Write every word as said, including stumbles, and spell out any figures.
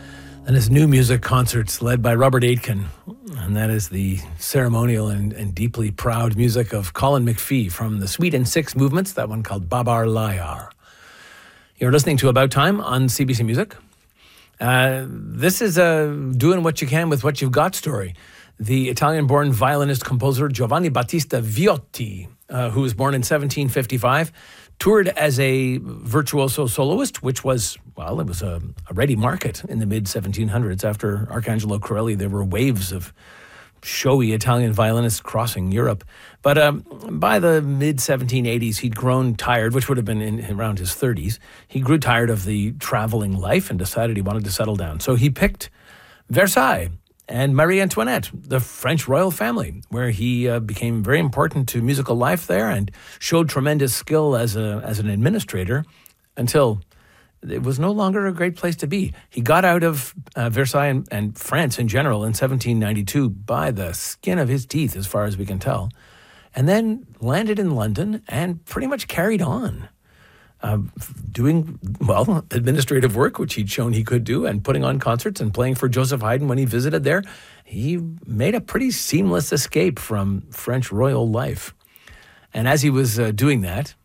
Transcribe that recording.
And his new music concerts led by Robert Aitken. And that is the ceremonial and, and deeply proud music of Colin McPhee from the Suite in Six Movements, that one called Babar Layar. You're listening to About Time on C B C Music. Uh, this is a doing what you can with what you've got story. The Italian-born violinist-composer Giovanni Battista Viotti, uh, who was born in seventeen fifty-five, toured as a virtuoso soloist, which was, well, it was a, a ready market in the mid seventeen hundreds. After Arcangelo Corelli, there were waves of showy Italian violinists crossing Europe. But um, by the mid seventeen eighties, he'd grown tired, which would have been in, around his thirties. He grew tired of the traveling life and decided he wanted to settle down. So he picked Versailles and Marie Antoinette, the French royal family, where he uh, became very important to musical life there and showed tremendous skill as a as an administrator until it was no longer a great place to be. He got out of uh, Versailles and, and France in general in seventeen ninety-two by the skin of his teeth, as far as we can tell, and then landed in London and pretty much carried on. Uh, doing, well, administrative work, which he'd shown he could do, and putting on concerts and playing for Joseph Haydn when he visited there. He made a pretty seamless escape from French royal life. And as he was uh, doing that,